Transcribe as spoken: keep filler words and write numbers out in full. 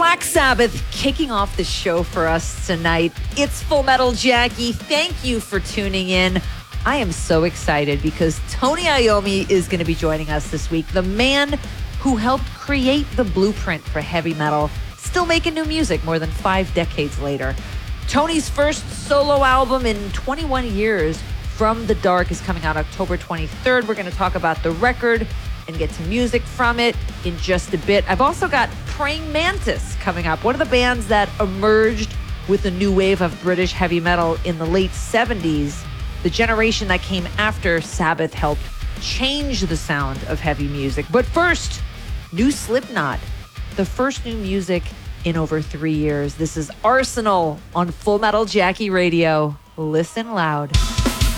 Black Sabbath kicking off the show for us tonight. It's Full Metal Jackie. Thank you for tuning in. I am so excited because Tony Iommi is going to be joining us this week. The man who helped create the blueprint for heavy metal, still making new music more than five decades later. Tony's first solo album in twenty-one years, From the Dark, is coming out October twenty-third. We're going to talk about the record and get some music from it in just a bit. I've also got Praying Mantis coming up, one of the bands that emerged with a new wave of British heavy metal in the late seventies. The generation that came after Sabbath helped change the sound of heavy music. But first, new Slipknot, the first new music in over three years. This is Arsenal on Full Metal Jackie Radio. Listen loud.